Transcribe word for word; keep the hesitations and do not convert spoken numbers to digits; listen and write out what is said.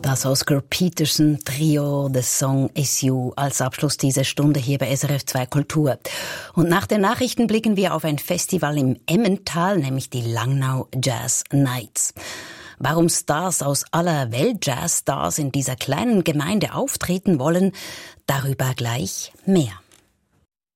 Das Oscar Peterson Trio, The Song Is You, als Abschluss dieser Stunde hier bei S R F zwei Kultur. Und nach den Nachrichten blicken wir auf ein Festival im Emmental, nämlich die Langnau Jazz Nights. Warum Stars aus aller Welt, Jazzstars, in dieser kleinen Gemeinde auftreten wollen, darüber gleich mehr.